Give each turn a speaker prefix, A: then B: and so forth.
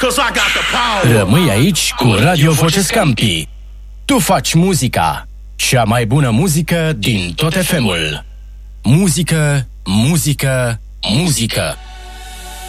A: 'cause I got the power.
B: Rămâi aici cu Radio Voce Scampi. Tu faci muzica. Cea mai bună muzică din tot FM-ul. Muzică, muzică, muzică.